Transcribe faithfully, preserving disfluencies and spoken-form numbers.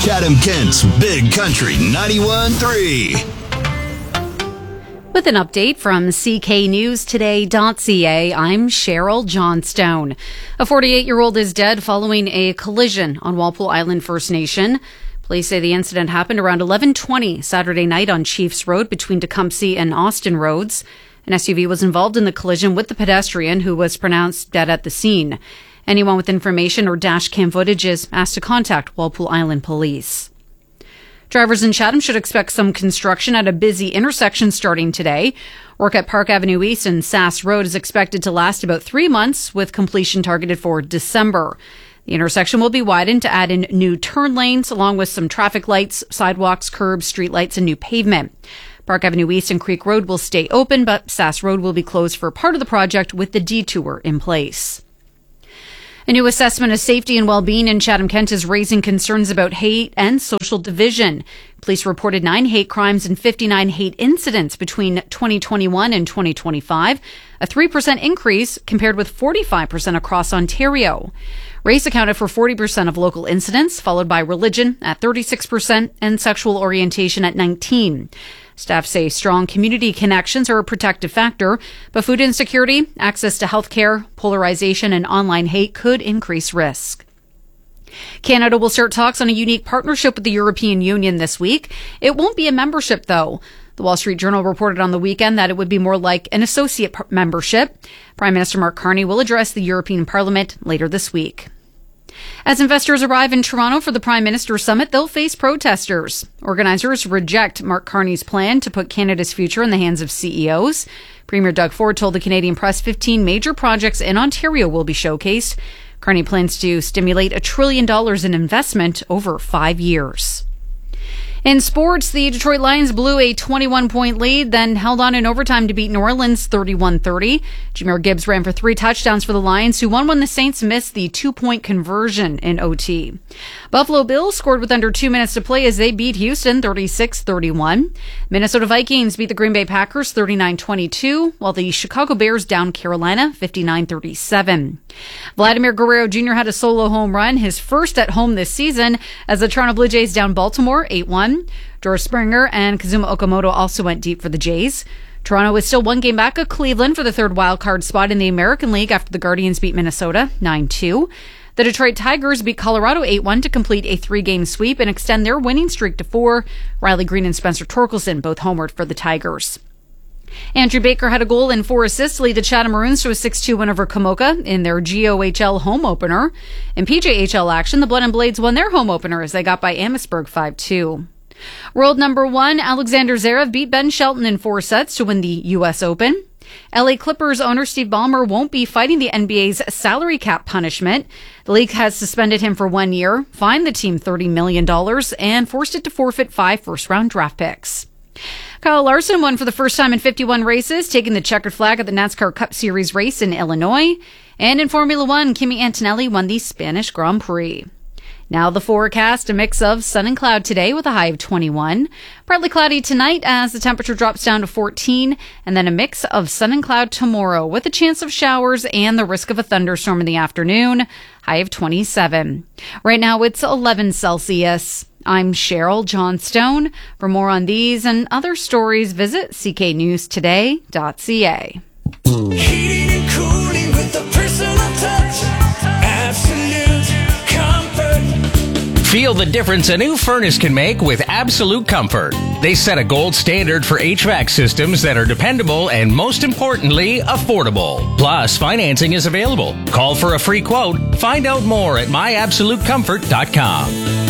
Chatham-Kent's Big Country ninety-one point three. With an update from C K News Today dot C A, I'm Cheryl Johnstone. A forty-eight-year-old is dead following a collision on Walpole Island First Nation. Police say the incident happened around eleven twenty Saturday night on Chiefs Road between Tecumseh and Austin Roads. An S U V was involved in the collision with the pedestrian, who was pronounced dead at the scene. Anyone with information or dash cam footage is asked to contact Walpole Island Police. Drivers in Chatham should expect some construction at a busy intersection starting today. Work at Park Avenue East and Sass Road is expected to last about three months, with completion targeted for December. The intersection will be widened to add in new turn lanes, along with some traffic lights, sidewalks, curbs, streetlights, and new pavement. Park Avenue East and Creek Road will stay open, but Sass Road will be closed for part of the project with the detour in place. A new assessment of safety and well-being in Chatham-Kent is raising concerns about hate and social division. Police reported nine hate crimes and fifty-nine hate incidents between twenty twenty-one and twenty twenty-five, a three percent increase compared with forty-five percent across Ontario. Race accounted for forty percent of local incidents, followed by religion at thirty-six percent and sexual orientation at nineteen percent. Staff say strong community connections are a protective factor, but food insecurity, access to health care, polarization, and online hate could increase risk. Canada will start talks on a unique partnership with the European Union this week. It won't be a membership, though. The Wall Street Journal reported on the weekend that it would be more like an associate membership. Prime Minister Mark Carney will address the European Parliament later this week. As investors arrive in Toronto for the Prime Minister Summit, they'll face protesters. Organizers reject Mark Carney's plan to put Canada's future in the hands of C E Os. Premier Doug Ford told the Canadian Press fifteen major projects in Ontario will be showcased. Carney plans to stimulate a trillion dollars in investment over five years. In sports, the Detroit Lions blew a twenty-one point lead, then held on in overtime to beat New Orleans thirty-one thirty. Jahmyr Gibbs ran for three touchdowns for the Lions, who won when the Saints missed the two-point conversion in O T. Buffalo Bills scored with under two minutes to play as they beat Houston thirty-six thirty-one. Minnesota Vikings beat the Green Bay Packers thirty-nine twenty-two, while the Chicago Bears downed Carolina fifty-nine thirty-seven. Vladimir Guerrero Junior had a solo home run, his first at home this season, as the Toronto Blue Jays downed Baltimore eight one. George Springer and Kazuma Okamoto also went deep for the Jays. Toronto is still one game back of Cleveland for the third wildcard spot in the American League after the Guardians beat Minnesota nine two. The Detroit Tigers beat Colorado eight one to complete a three-game sweep and extend their winning streak to four. Riley Green and Spencer Torkelson both homered for the Tigers. Andrew Baker had a goal and four assists to lead the Chatham Maroons to a six two win over Kamoka in their G O H L home opener. In P J H L action, the Blood and Blades won their home opener as they got by Amherstburg five two. World number one, Alexander Zverev beat Ben Shelton in four sets to win the U S Open. L A Clippers owner Steve Ballmer won't be fighting the N B A's salary cap punishment. The league has suspended him for one year, fined the team thirty million dollars, and forced it to forfeit five first-round draft picks. Kyle Larson won for the first time in fifty-one races, taking the checkered flag at the NASCAR Cup Series race in Illinois. And in Formula One, Kimi Antonelli won the Spanish Grand Prix. Now the forecast, a mix of sun and cloud today with a high of twenty-one. Partly cloudy tonight as the temperature drops down to fourteen. And then a mix of sun and cloud tomorrow with a chance of showers and the risk of a thunderstorm in the afternoon. High of twenty-seven. Right now it's eleven Celsius. I'm Cheryl Johnstone. For more on these and other stories, visit C K News Today dot C A. Heating and cooling with a personal touch. Absolute comfort. Feel the difference a new furnace can make with Absolute Comfort. They set a gold standard for H V A C systems that are dependable and, most importantly, affordable. Plus, financing is available. Call for a free quote. Find out more at my absolute comfort dot com.